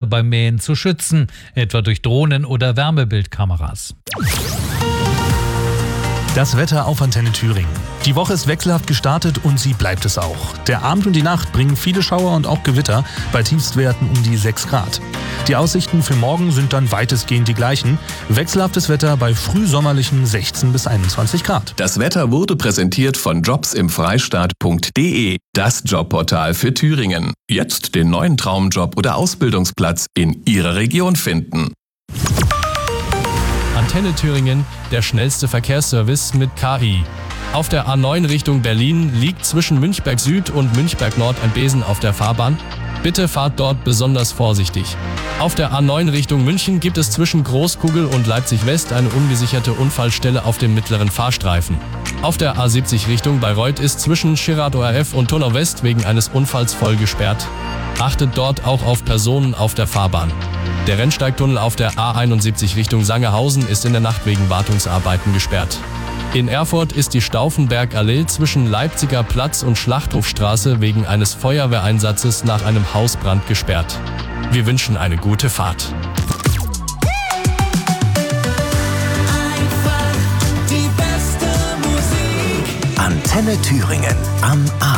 beim Mähen zu schützen, etwa durch Drohnen oder Wärmebildkameras. Das Wetter auf Antenne Thüringen. Die Woche ist wechselhaft gestartet und sie bleibt es auch. Der Abend und die Nacht bringen viele Schauer und auch Gewitter bei Tiefstwerten um die 6 Grad. Die Aussichten für morgen sind dann weitestgehend die gleichen. Wechselhaftes Wetter bei frühsommerlichen 16 bis 21 Grad. Das Wetter wurde präsentiert von jobsimfreistaat.de, das Jobportal für Thüringen. Jetzt den neuen Traumjob oder Ausbildungsplatz in Ihrer Region finden. Antenne Thüringen, der schnellste Verkehrsservice mit KI. Auf der A9 Richtung Berlin liegt zwischen Münchberg Süd und Münchberg Nord ein Besen auf der Fahrbahn. Bitte fahrt dort besonders vorsichtig. Auf der A9 Richtung München gibt es zwischen Großkugel und Leipzig West eine ungesicherte Unfallstelle auf dem mittleren Fahrstreifen. Auf der A70 Richtung Bayreuth ist zwischen Schirrad ORF und Turnau West wegen eines Unfalls voll gesperrt. Achtet dort auch auf Personen auf der Fahrbahn. Der Rennsteigtunnel auf der A71 Richtung Sangerhausen ist in der Nacht wegen Wartungsarbeiten gesperrt. In Erfurt ist die Stauffenbergallee zwischen Leipziger Platz und Schlachthofstraße wegen eines Feuerwehreinsatzes nach einem Hausbrand gesperrt. Wir wünschen eine gute Fahrt. Antenne Thüringen am Abend.